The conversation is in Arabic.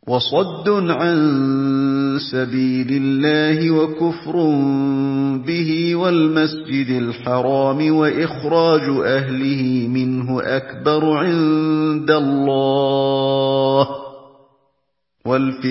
وَصَدٌّ عَن سَبِيلِ اللَّهِ وَكُفْرٌ بِهِ وَالْمَسْجِدِ الْحَرَامِ وَإِخْرَاجُ أَهْلِهِ مِنْهُ أَكْبَرُ عِندَ اللَّهِ